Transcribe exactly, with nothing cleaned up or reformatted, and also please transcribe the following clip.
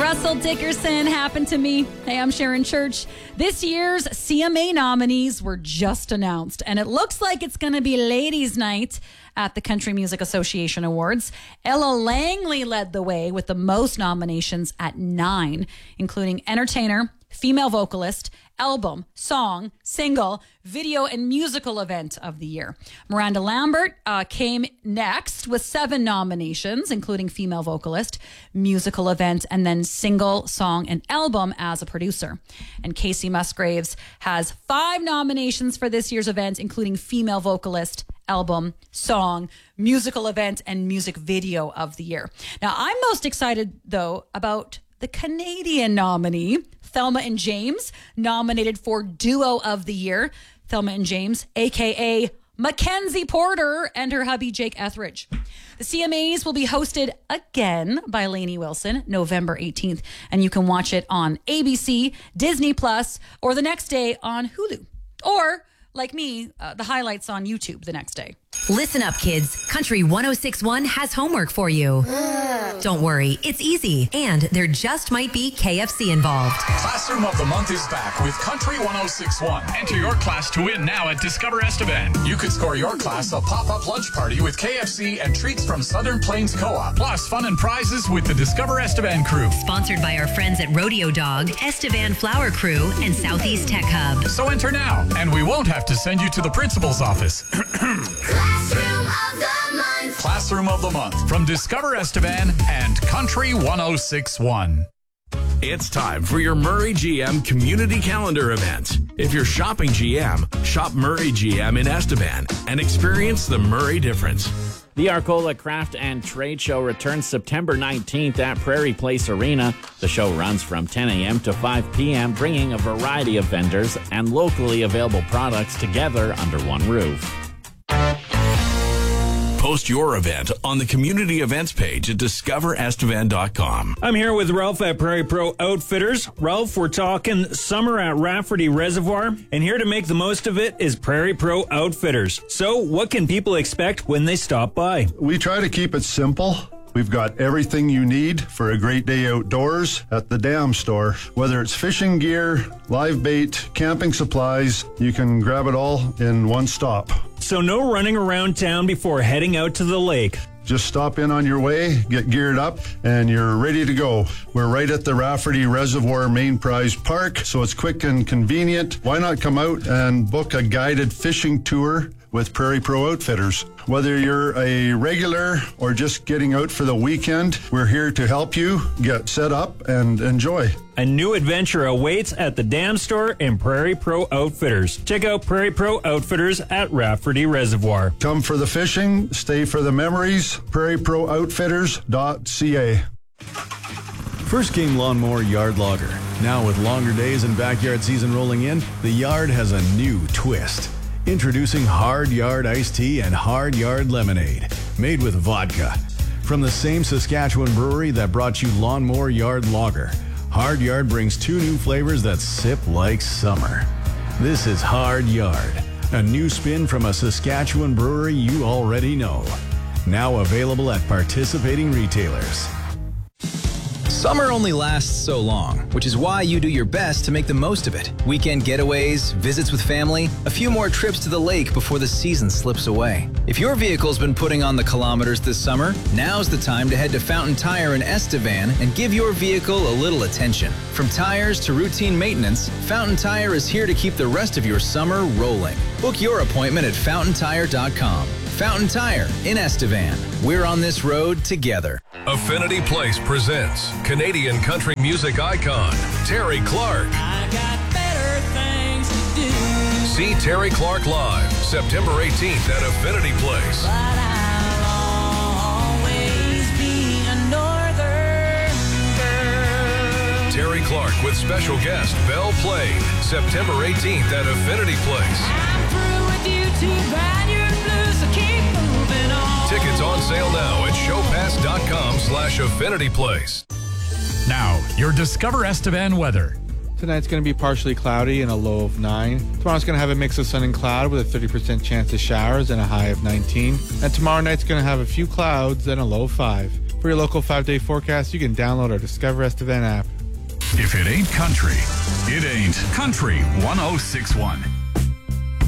Russell Dickerson happened to me. Hey, I'm Sharon Church. This year's C M A nominees were just announced, and it looks like it's going to be ladies' night at the Country Music Association Awards. Ella Langley led the way with the most nominations at nine, including Entertainer, Female Vocalist, Album, Song, Single, Video, and Musical Event of the Year. Miranda Lambert uh, came next with seven nominations, including Female Vocalist, Musical Event, and then Single, Song, and Album as a producer. And Casey Musgraves has five nominations for this year's event, including Female Vocalist, Album, Song, Musical Event, and Music Video of the Year. Now, I'm most excited, though, about the Canadian nominee, Thelma and James, nominated for Duo of the Year. Thelma and James, a k a. Mackenzie Porter and her hubby, Jake Etheridge. The C M As will be hosted again by Lainey Wilson, November eighteenth, and you can watch it on A B C, Disney Plus, or the next day on Hulu. Or, like me, uh, the highlights on YouTube the next day. Listen up, kids. Country one oh six point one has homework for you. Don't worry, it's easy. And there just might be K F C involved. Classroom of the Month is back with Country one oh six point one. Enter your class to win now at Discover Estevan. You could score your class a pop-up lunch party with K F C and treats from Southern Plains Co-op. Plus fun and prizes with the Discover Estevan crew. Sponsored by our friends at Rodeo Dog, Estevan Flower Crew, and Southeast Tech Hub. So enter now, and we won't have to send you to the principal's office. Classroom of the Month. Classroom of the Month from Discover Estevan and Country one oh six point one. It's time for your Murray G M Community Calendar event. If you're shopping G M, shop Murray G M in Estevan and experience the Murray difference. The Arcola Craft and Trade Show returns September nineteenth at Prairie Place Arena. The show runs from ten a.m. to five p.m., bringing a variety of vendors and locally available products together under one roof. Post your event on the community events page at discover estevan dot com. I'm here with Ralph at Prairie Pro Outfitters. Ralph, we're talking summer at Rafferty Reservoir, and here to make the most of it is Prairie Pro Outfitters. So what can people expect when they stop by? We try to keep it simple. We've got everything you need for a great day outdoors at the Dam Store. Whether it's fishing gear, live bait, camping supplies, you can grab it all in one stop. So no running around town before heading out to the lake. Just stop in on your way, get geared up, and you're ready to go. We're right at the Rafferty Reservoir Main Prize Park, so it's quick and convenient. Why not come out and book a guided fishing tour with Prairie Pro Outfitters? Whether you're a regular or just getting out for the weekend, we're here to help you get set up and enjoy. A new adventure awaits at the Dam Store and Prairie Pro Outfitters. Check out Prairie Pro Outfitters at Rafferty Reservoir. Come for the fishing, stay for the memories. prairie pro outfitters dot c a. First King Lawnmower Yard Logger. Now with longer days and backyard season rolling in, the yard has a new twist. Introducing Hard Yard Iced Tea and Hard Yard Lemonade, made with vodka. From the same Saskatchewan brewery that brought you Lawnmower Yard Lager, Hard Yard brings two new flavors that sip like summer. This is Hard Yard, a new spin from a Saskatchewan brewery you already know. Now available at participating retailers. Summer only lasts so long, which is why you do your best to make the most of it. Weekend getaways, visits with family, a few more trips to the lake before the season slips away. If your vehicle's been putting on the kilometers this summer, now's the time to head to Fountain Tire in Estevan and give your vehicle a little attention. From tires to routine maintenance, Fountain Tire is here to keep the rest of your summer rolling. Book your appointment at fountain tire dot com. Fountain Tire in Estevan. We're on this road together. Affinity Place presents Canadian country music icon Terry Clark. I got better things to do. See Terry Clark live September eighteenth at Affinity Place. But I'll always be a northern girl. Terry Clark with special guest Belle Plain September eighteenth at Affinity Place. I'm through with you to ride your blues, so keep moving on. Tickets on sale now at showpass dot com slash affinity place. Now, your Discover Estevan weather. Tonight's going to be partially cloudy and a low of nine. Tomorrow's going to have a mix of sun and cloud with a thirty percent chance of showers and a high of nineteen. And tomorrow night's going to have a few clouds and a low of five. For your local five-day forecast, you can download our Discover Estevan app. If it ain't country, it ain't Country one oh six one.